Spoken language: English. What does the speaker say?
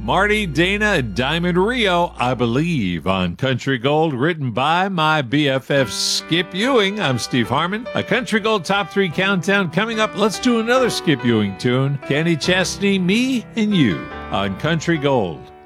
Marty, Dana, and Diamond Rio, I Believe, on Country Gold, written by my BFF Skip Ewing. I'm Steve Harmon. A Country Gold Top 3 Countdown coming up. Let's do another Skip Ewing tune. Kenny Chesney, Me and You, on Country Gold.